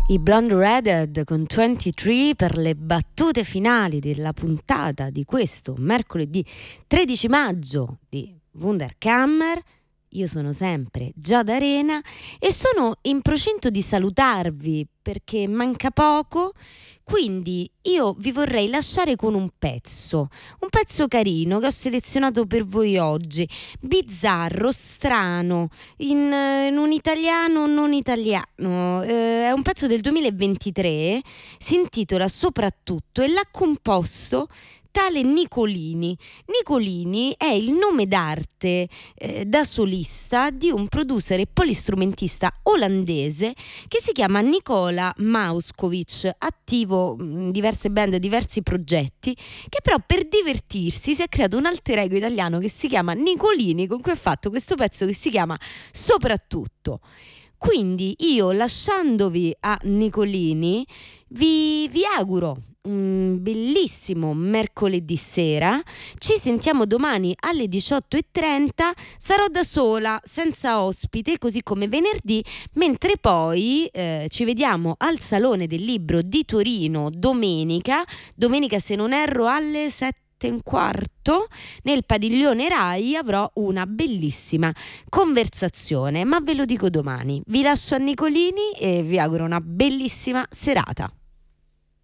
I Blonde Redhead con 23 per le battute finali della puntata di questo mercoledì 13 maggio di Wunderkammer. Io sono sempre Giada Arena e sono in procinto di salutarvi perché manca poco, quindi io vi vorrei lasciare con un pezzo carino che ho selezionato per voi oggi, bizzarro, strano, in un italiano non italiano, è un pezzo del 2023, si intitola Soprattutto e l'ha composto tale Nicolini. Nicolini è il nome d'arte da solista di un producer e polistrumentista olandese che si chiama Nicola Mauskovic, attivo in diverse band, diversi progetti, che però per divertirsi si è creato un alter ego italiano che si chiama Nicolini, con cui ha fatto questo pezzo che si chiama Soprattutto. Quindi io, lasciandovi a Nicolini, vi auguro un bellissimo mercoledì sera. Ci sentiamo domani alle 18:30. Sarò da sola, senza ospite, così come venerdì, mentre poi ci vediamo al Salone del Libro di Torino domenica, se non erro alle 7:15 nel padiglione Rai. Avrò una bellissima conversazione, ma ve lo dico domani. Vi lascio a Nicolini e vi auguro una bellissima serata.